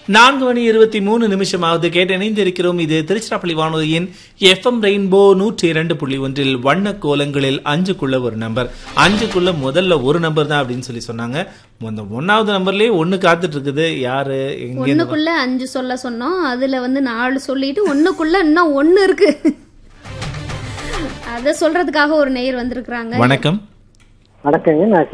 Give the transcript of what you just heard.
4:23 கேட்டு இணைந்திருக்கிறோம். இது திருச்சிராப்பள்ளி வானொலியின் எஃப்எம் ரெயின்போ 102.1 வண்ண கோலங்களில் 5க்குள்ள ஒரு நம்பர். 5க்குள்ள முதல்ல ஒரு நம்பர் தான் அப்படின்னு சொல்லி சொன்னாங்க. அந்த 1வது நம்பர்லயே 1 காத்துட்டு இருக்குது. யாரு? ஒண்ணுக்குள்ள 5 சொல்ல சொன்னோம். அதுல 4 சொல்லிட்டு ஒண்ணுக்குள்ள இன்னும் 1 இருக்கு. அத சொல்றதுக்காக ஒரு நேயர் வந்திருக்காங்க. வணக்கம். வணக்கங்க. நான்